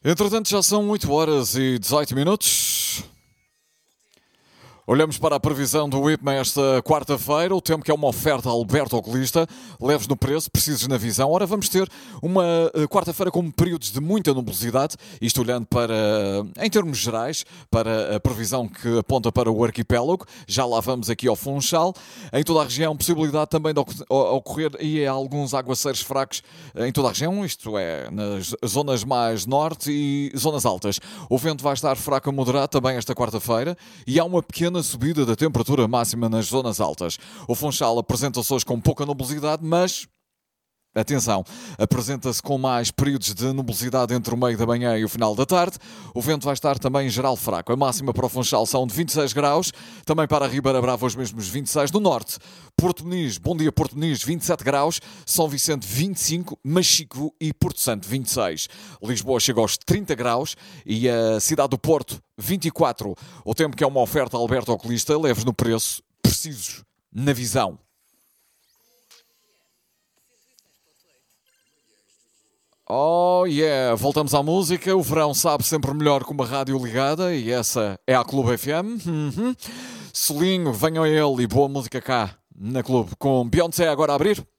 Entretanto, já são 8 horas e 18 minutos. Olhamos para a previsão do IPMA esta quarta-feira, o tempo que é uma oferta a Alberto Oculista, leves no preço, precisos na visão. Ora, vamos ter uma quarta-feira com períodos de muita nubosidade, isto olhando para, em termos gerais, para a previsão que aponta para o arquipélago. Já lá vamos aqui ao Funchal. Em toda a região, possibilidade também de ocorrer e alguns aguaceiros fracos em toda a região, isto é, nas zonas mais norte e zonas altas. O vento vai estar fraco a moderado também esta quarta-feira e há uma pequena subida da temperatura máxima nas zonas altas. O Funchal apresenta-se hoje com pouca nubosidade, mas atenção, apresenta-se com mais períodos de nubosidade entre o meio da manhã e o final da tarde. O vento vai estar também em geral fraco. A máxima para o Funchal são de 26 graus, também para a Ribeira Brava os mesmos 26. No norte, Porto Muniz, bom dia Porto Muniz, 27 graus, São Vicente 25, Machico e Porto Santo 26. Lisboa chega aos 30 graus e a cidade do Porto 24. O tempo que é uma oferta a Alberto Oculista, leves no preço, precisos na visão. Oh yeah, voltamos à música. O verão sabe sempre melhor com uma rádio ligada e essa é a Clube FM. Solinho, venham a ele e boa música cá na Clube com Beyoncé agora a abrir.